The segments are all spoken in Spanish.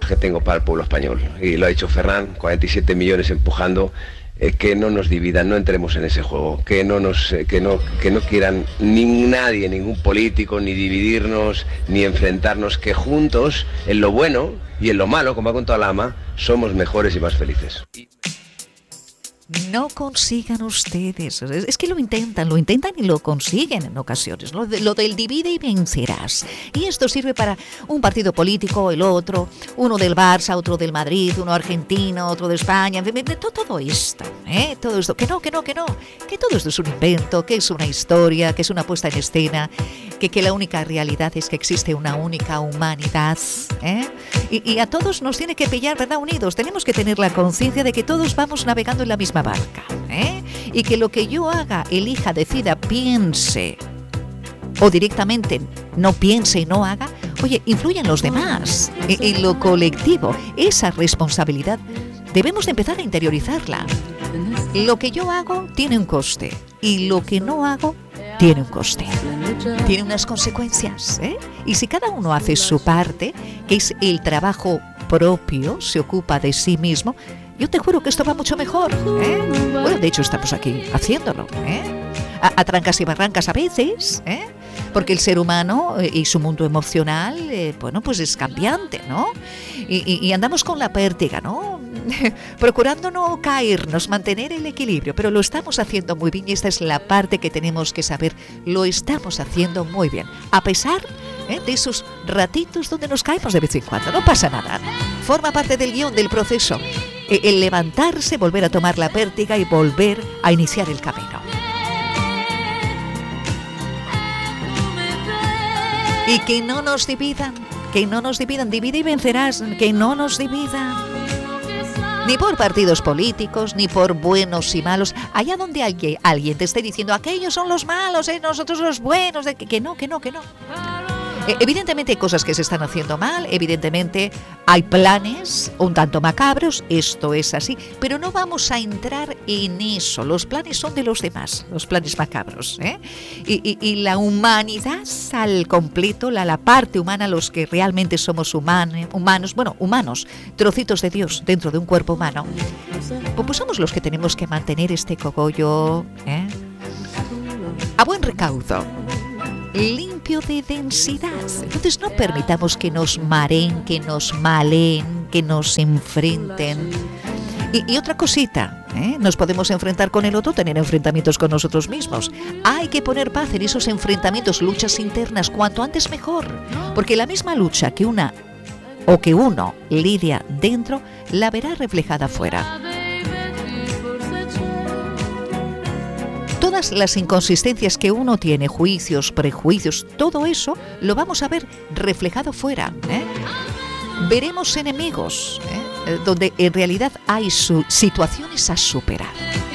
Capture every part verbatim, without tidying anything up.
que tengo para el pueblo español. Y lo ha dicho Ferran, cuarenta y siete millones empujando, eh, que no nos dividan, no entremos en ese juego, que no nos, eh, que no, que no quieran ni nadie, ningún político, ni dividirnos, ni enfrentarnos, que juntos, en lo bueno y en lo malo, como ha contado Lama, somos mejores y más felices. No consigan ustedes, es que lo intentan, lo intentan y lo consiguen en ocasiones, lo, de, lo del divide y vencerás. Y esto sirve para un partido político, el otro, uno del Barça, otro del Madrid, uno argentino, otro de España, de, de, de todo esto, ¿eh? Todo esto, que no, que no, que no, que todo esto es un invento, que es una historia, que es una puesta en escena, que, que la única realidad es que existe una única humanidad, ¿eh? Y, y a todos nos tiene que pillar, ¿verdad? Unidos, tenemos que tener la conciencia de que todos vamos navegando en la misma barca, ¿eh? Y que lo que yo haga, elija, decida, piense o directamente no piense y no haga, oye, influye en los demás, en, en lo colectivo. Esa responsabilidad debemos de empezar a interiorizarla. Lo que yo hago tiene un coste y lo que no hago tiene un coste, tiene unas consecuencias, ¿eh? Y si cada uno hace su parte, que es el trabajo propio, se ocupa de sí mismo, yo te juro que esto va mucho mejor, ¿eh? Bueno, de hecho estamos aquí haciéndolo, ¿eh? A, a trancas y barrancas a veces, ¿eh? Porque el ser humano y su mundo emocional, eh, bueno, pues es cambiante, ¿no? Y, y, y andamos con la pértiga, ¿no? Procurando no caernos, mantener el equilibrio, pero lo estamos haciendo muy bien y esta es la parte que tenemos que saber, lo estamos haciendo muy bien, a pesar ¿eh? de esos ratitos donde nos caemos de vez en cuando, no pasa nada, forma parte del guión, del proceso, el levantarse, volver a tomar la pértiga y volver a iniciar el camino. Y que no nos dividan, que no nos dividan, divide y vencerás, que no nos dividan. Ni por partidos políticos, ni por buenos y malos. Allá donde alguien, alguien te esté diciendo, aquellos son los malos, eh, nosotros los buenos, de que, que no, que no, que no. Eh, evidentemente hay cosas que se están haciendo mal, evidentemente hay planes un tanto macabros, esto es así, pero no vamos a entrar en eso, los planes son de los demás, los planes macabros, ¿eh? y, y, y la humanidad al completo, la, la parte humana, los que realmente somos human, humanos, bueno, humanos, trocitos de Dios dentro de un cuerpo humano, pues somos los que tenemos que mantener este cogollo, ¿eh? a buen recaudo, limpio de densidad. Entonces no permitamos que nos mareen, que nos maleen, que nos enfrenten. Y, y otra cosita, ¿eh? Nos podemos enfrentar con el otro, tener enfrentamientos con nosotros mismos. Hay que poner paz en esos enfrentamientos, luchas internas, cuanto antes mejor. Porque la misma lucha que una o que uno lidia dentro, la verá reflejada afuera. Todas las inconsistencias que uno tiene, juicios, prejuicios, todo eso lo vamos a ver reflejado fuera, ¿eh? Veremos enemigos, ¿eh? donde en realidad hay su- situaciones a superar.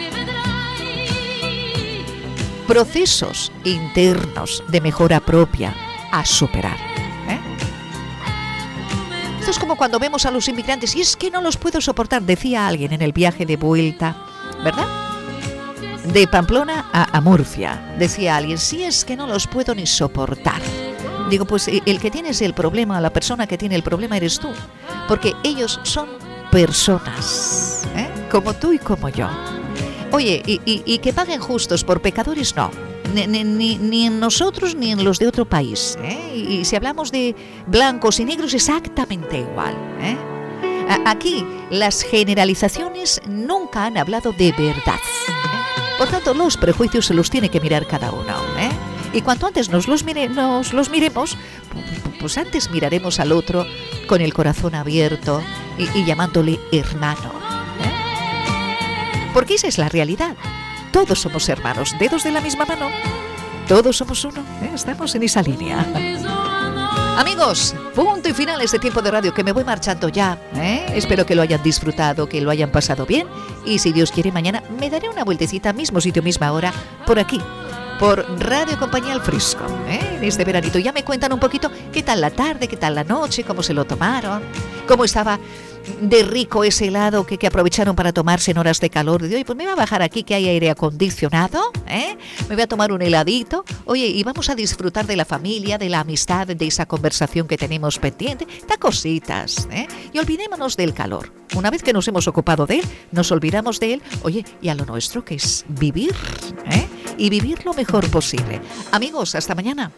Procesos internos de mejora propia a superar, ¿eh? Esto es como cuando vemos a los inmigrantes y es que no los puedo soportar, decía alguien en el viaje de vuelta, ¿verdad? De Pamplona a, a Murcia, decía alguien, si es que no los puedo ni soportar. Digo, pues el que tienes el problema, la persona que tiene el problema eres tú, porque ellos son personas, ¿eh? Como tú y como yo. Oye, y, y, y que paguen justos por pecadores, no, ni, ni, ni en nosotros ni en los de otro país, ¿eh? Y, y si hablamos de blancos y negros, exactamente igual, ¿eh? Aquí las generalizaciones nunca han hablado de verdad, ¿eh? Por tanto, los prejuicios se los tiene que mirar cada uno, ¿eh? Y cuanto antes nos los, mire, nos los miremos, pues antes miraremos al otro con el corazón abierto y, y llamándole hermano, ¿eh? Porque esa es la realidad. Todos somos hermanos, dedos de la misma mano. Todos somos uno, ¿eh? Estamos en esa línea. Amigos, punto y final este tiempo de radio, que me voy marchando ya, ¿eh? Espero que lo hayan disfrutado, que lo hayan pasado bien. Y si Dios quiere, mañana me daré una vueltecita, mismo sitio, misma hora, por aquí, por Radio Compañía al Fresco, ¿eh? En este veranito. Ya me cuentan un poquito qué tal la tarde, qué tal la noche, cómo se lo tomaron, cómo estaba de rico ese helado que, que aprovecharon para tomarse en horas de calor. Y, oye, pues me voy a bajar aquí que hay aire acondicionado, ¿eh? Me voy a tomar un heladito. Oye, y vamos a disfrutar de la familia, de la amistad, de esa conversación que tenemos pendiente, de cositas, ¿eh? Y olvidémonos del calor. Una vez que nos hemos ocupado de él, nos olvidamos de él, oye, y a lo nuestro que es vivir, ¿eh? Y vivir lo mejor posible. Amigos, hasta mañana.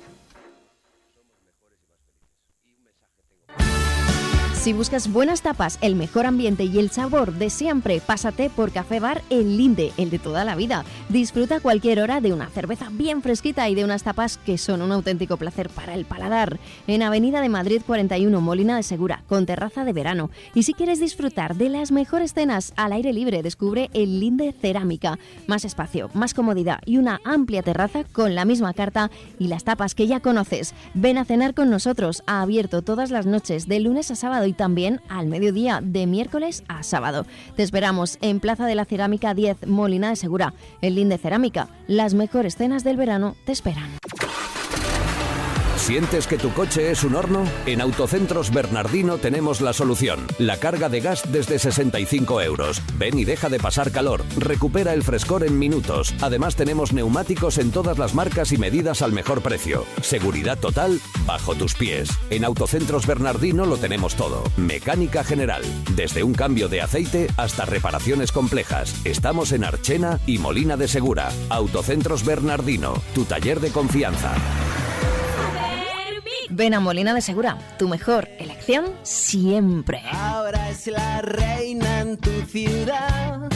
Si buscas buenas tapas, el mejor ambiente y el sabor de siempre, pásate por Café Bar El Linde, el de toda la vida. Disfruta a cualquier hora de una cerveza bien fresquita y de unas tapas que son un auténtico placer para el paladar. En Avenida de Madrid cuarenta y uno, Molina de Segura, con terraza de verano. Y si quieres disfrutar de las mejores cenas al aire libre, descubre El Linde Cerámica. Más espacio, más comodidad y una amplia terraza con la misma carta y las tapas que ya conoces. Ven a cenar con nosotros, ha abierto todas las noches, de lunes a sábado y también al mediodía, de miércoles a sábado. Te esperamos en Plaza de la Cerámica diez, Molina de Segura. El Linde Cerámica, las mejores cenas del verano te esperan. ¿Sientes que tu coche es un horno? En Autocentros Bernardino tenemos la solución. La carga de gas desde sesenta y cinco euros. Ven y deja de pasar calor. Recupera el frescor en minutos. Además tenemos neumáticos en todas las marcas y medidas al mejor precio. Seguridad total bajo tus pies. En Autocentros Bernardino lo tenemos todo. Mecánica general. Desde un cambio de aceite hasta reparaciones complejas. Estamos en Archena y Molina de Segura. Autocentros Bernardino. Tu taller de confianza. Ven a Molina de Segura, tu mejor elección siempre. Ahora es la reina en tu ciudad.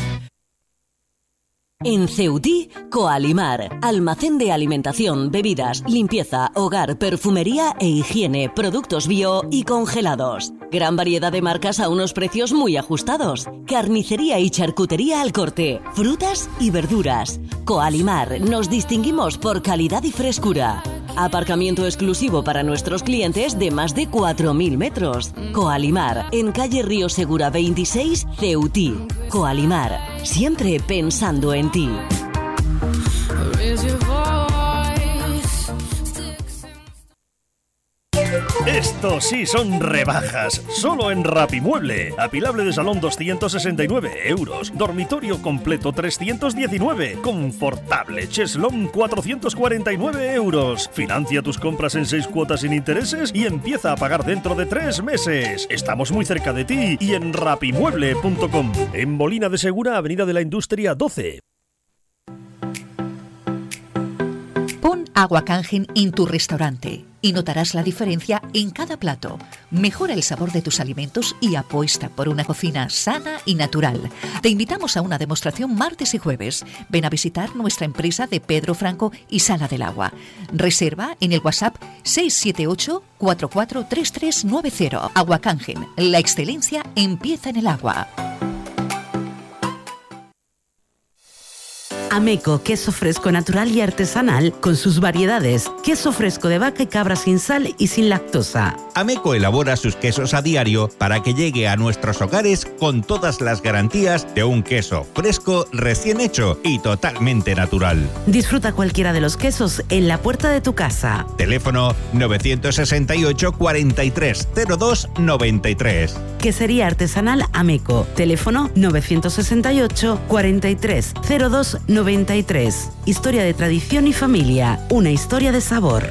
En Ceutí, Coalimar, almacén de alimentación, bebidas, limpieza, hogar, perfumería e higiene, productos bio y congelados. Gran variedad de marcas a unos precios muy ajustados. Carnicería y charcutería al corte, frutas y verduras. Coalimar, nos distinguimos por calidad y frescura. Aparcamiento exclusivo para nuestros clientes de más de cuatro mil metros. Coalimar, en calle Río Segura veintiséis, Ceutí. Coalimar, siempre pensando en ti. Esto sí son rebajas, solo en Rapimueble. Apilable de salón doscientos sesenta y nueve euros, dormitorio completo trescientos diecinueve, confortable cheslón cuatrocientos cuarenta y nueve euros. Financia tus compras en seis cuotas sin intereses y empieza a pagar dentro de tres meses. Estamos muy cerca de ti y en rapimueble punto com. En Molina de Segura, Avenida de la Industria doce. Pon Agua Kangen en tu restaurante y notarás la diferencia en cada plato. Mejora el sabor de tus alimentos y apuesta por una cocina sana y natural. Te invitamos a una demostración martes y jueves. Ven a visitar nuestra empresa de Pedro Franco y Sala del Agua. Reserva en el WhatsApp seis siete ocho, cuatro cuatro tres tres nueve cero. Agua Kangen, la excelencia empieza en el agua. Ameco, queso fresco natural y artesanal con sus variedades. Queso fresco de vaca y cabra sin sal y sin lactosa. Ameco elabora sus quesos a diario para que llegue a nuestros hogares con todas las garantías de un queso fresco, recién hecho y totalmente natural. Disfruta cualquiera de los quesos en la puerta de tu casa. Teléfono novecientos sesenta y ocho, cuarenta y tres, cero dos, noventa y tres. Quesería artesanal Ameco. Teléfono novecientos sesenta y ocho, cuarenta y tres, cero dos, noventa y tres. Historia de tradición y familia. Una historia de sabor.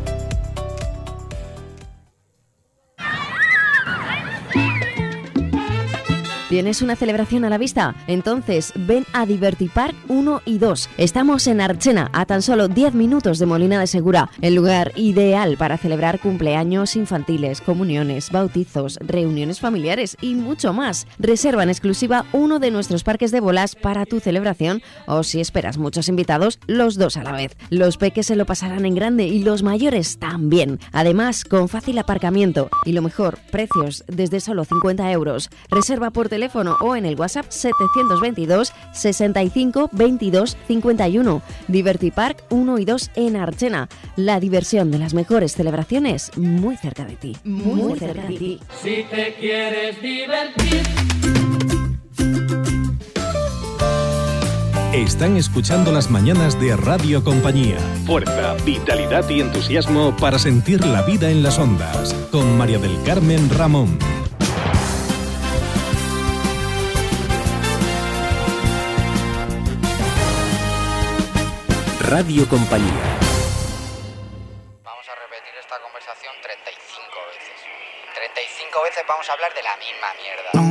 ¿Tienes una celebración a la vista? Entonces ven a Divertipark uno y dos. Estamos en Archena, a tan solo diez minutos de Molina de Segura, el lugar ideal para celebrar cumpleaños infantiles, comuniones, bautizos, reuniones familiares y mucho más. Reserva en exclusiva uno de nuestros parques de bolas para tu celebración o si esperas muchos invitados, los dos a la vez. Los peques se lo pasarán en grande y los mayores también. Además, con fácil aparcamiento y lo mejor, precios desde solo cincuenta euros. Reserva por teléfono teléfono o en el WhatsApp setecientos veintidós, sesenta y cinco, veintidós, cincuenta y uno. Divertipark uno y dos en Archena. La diversión de las mejores celebraciones muy cerca de ti. Muy, muy cerca, cerca de ti. Si te quieres divertir. Están escuchando las mañanas de Radio Compañía. Fuerza, vitalidad y entusiasmo para sentir la vida en las ondas. Con María del Carmen Ramón. Radio Compañía. Vamos a repetir esta conversación treinta y cinco veces. treinta y cinco veces vamos a hablar de la misma mierda.